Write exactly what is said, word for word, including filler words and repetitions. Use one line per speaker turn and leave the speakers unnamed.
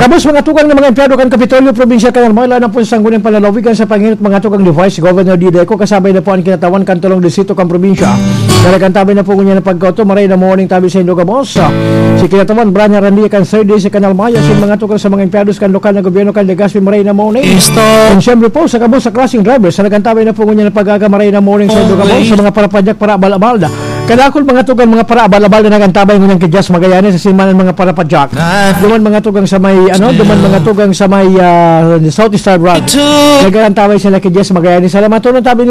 Kabos mga tukang ng mga empleyado kan Kapitolyo, Probinsya kan Almala na po sa sanggunang panlalawigan sa panginot mga tukang device, Governor Dideco, kasabay na po ang kinatawan kantulong disito kang probinsya. Nalakantabay na po niya na pagkauto, maray na morning tabi sa Indogamos. Si kinatawan, Branya Randia kan third day sa Kanal Maya, si mga tukang sa mga empleyados kan lokal na gobyerno kan Legazpi, maray na morning. And siyempre po, sa kabos sa crossing drivers, nalakantabay na po niya na pagkaga, maray na morning sa Indogamos, sa mga parapadyak para abal-abal na. Kadakol mga tugang mga para abal-abal na nagantabay ngunang kidjas Magallanes sa simanan mga parapadyak. Duman mga tugang sa may ano, duman mga tugang sa may uh, South Star Road. Nagantabay sila kidjas Magallanes. Salamat to tabi